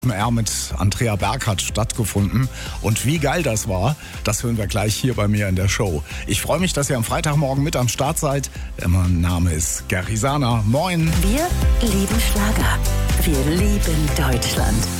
R mit Andrea Berg hat stattgefunden. Und wie geil das war, das hören wir gleich hier bei mir in der Show. Ich freue mich, dass ihr am Freitagmorgen mit am Start seid. Mein Name ist Gary Sana. Moin. Wir lieben Schlager. Wir lieben Deutschland.